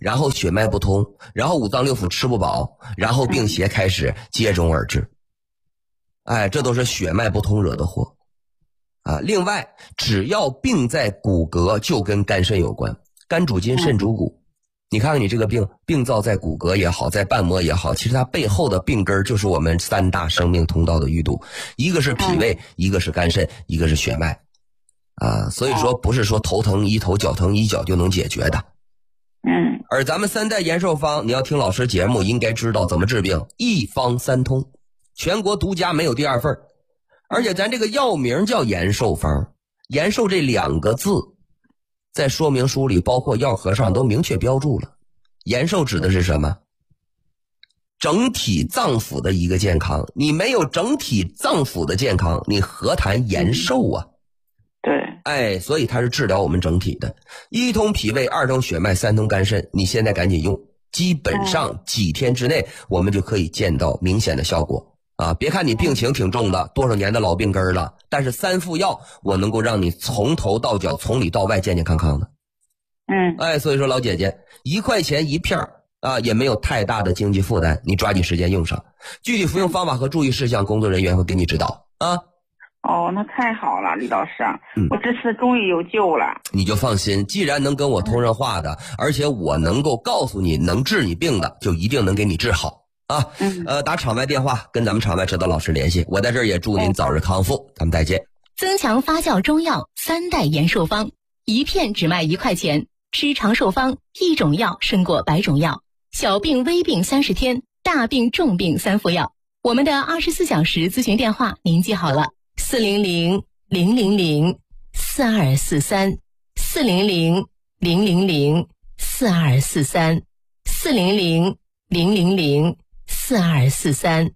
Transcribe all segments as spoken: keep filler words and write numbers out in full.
然后血脉不通，然后五脏六腑吃不饱，然后病邪开始接踵而至。哎，这都是血脉不通惹的祸啊。另外，只要病在骨骼，就跟肝肾有关，肝主筋，肾主骨。你看看你这个病，病灶在骨骼也好，在瓣膜也好，其实它背后的病根就是我们三大生命通道的淤堵，一个是脾胃，一个是肝肾，一个是血脉啊。所以说不是说头疼医头，脚疼医脚就能解决的。 嗯， 而咱们三代延寿方，你要听老师节目应该知道怎么治病，一方三通，全国独家，没有第二份。而且咱这个药名叫延寿方，延寿这两个字在说明书里包括药盒上都明确标注了。延寿指的是什么？整体脏腑的一个健康，你没有整体脏腑的健康，你何谈延寿啊？ 对， 哎，所以它是治疗我们整体的，一通脾胃，二通血脉，三通肝肾。你现在赶紧用，基本上几天之内我们就可以见到明显的效果啊！别看你病情挺重的，多少年的老病根了，但是三副药我能够让你从头到脚，从里到外健健康康的。 嗯， 哎，所以说老姐姐，一块钱一片啊，也没有太大的经济负担，你抓紧时间用上。具体服用方法和注意事项，工作人员会给你指导啊。 哦，那太好了，李老师， 嗯， 我这次终于有救了。 你就放心，既然能跟我通上话的，而且我能够告诉你能治你病的，就一定能给你治好啊。 嗯， 呃，打场外电话跟咱们场外指导老师联系，我在这儿也祝您早日康复，咱们再见。 增强发酵中药三代延寿方，一片只卖一块钱，吃长寿方，一种药胜过百种药，小病微病三十天，大病重病三副药。我们的二十四小时咨询电话您记好了，四零零零零零四二四三，四零零零零零四二四三，四零零零零零四二四三。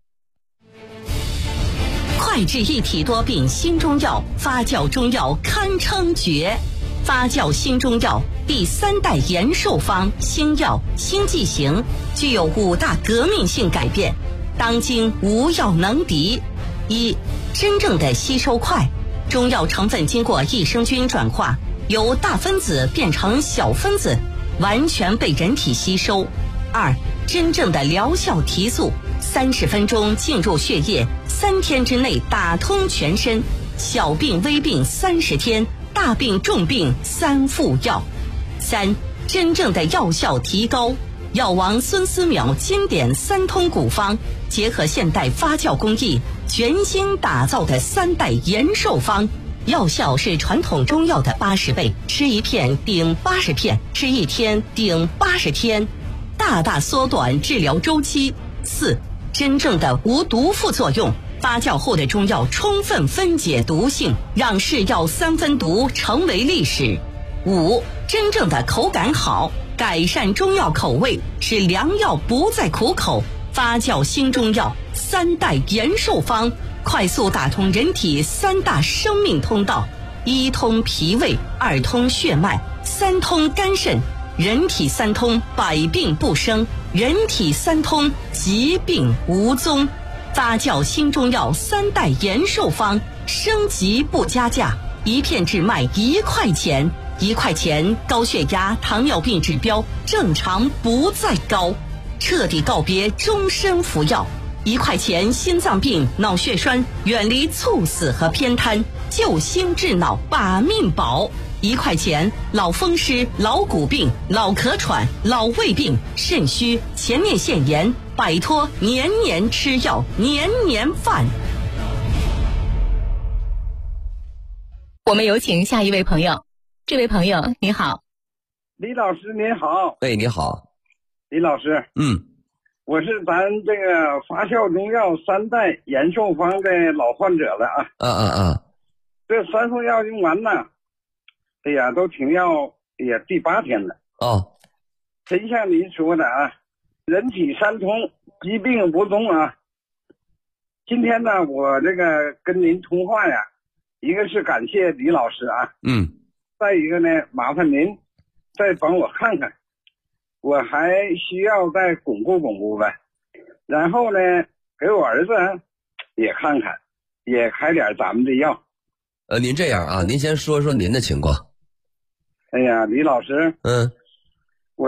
快治一体多病新中药，发酵中药堪称绝。发酵新中药第三代延寿方新药新剂型，具有五大革命性改变，当今无药能敌。一、真正的吸收快，中药成分经过益生菌转化，由大分子变成小分子，完全被人体吸收。二、真正的疗效提速，三十分钟进入血液，三天之内打通全身，小病微病三十天，大病重病三副药。三、真正的药效提高，药王孙思邈经典三通古方，结合现代发酵工艺，全新打造的三代延寿方，药效是传统中药的八十倍，吃一片顶八十片，吃一天顶八十天，大大缩短治疗周期。四、真正的无毒副作用，发酵后的中药充分分解毒性，让是药三分毒成为历史。五、真正的口感好，改善中药口味，使良药不再苦口。发酵新中药三代延寿方，快速打通人体三大生命通道，一通脾胃，二通血脉，三通肝肾。人体三通，百病不生；人体三通，疾病无踪。发酵新中药三代延寿方，升级不加价，一片只卖一块钱，一块钱高血压、糖尿病指标正常不再高，彻底告别终身服药。一块钱心脏病、脑血栓远离猝死和偏瘫，救心治脑把命保。一块钱老风湿、老骨病、老咳喘、老胃病、肾虚、前列腺炎，摆脱年年吃药年年犯。 我们有请下一位朋友。这位朋友你好。 李老师您好。 哎，你好。 李老师， 嗯， 我是咱这个发酵中药三代延寿方的老患者了啊。 嗯嗯嗯。 这三副药用完了，哎呀，都停药也第八天了。 哦， 真像您说的啊，人体三通，疾病无踪啊。今天呢，我这个跟您通话呀，一个是感谢李老师啊， 嗯， 再一个呢，麻烦您再帮我看看，我还需要再巩固巩固呗。然后呢，给我儿子也看看，也开点咱们的药。 呃，您这样啊，您先说说您的情况。 哎呀，李老师， 嗯，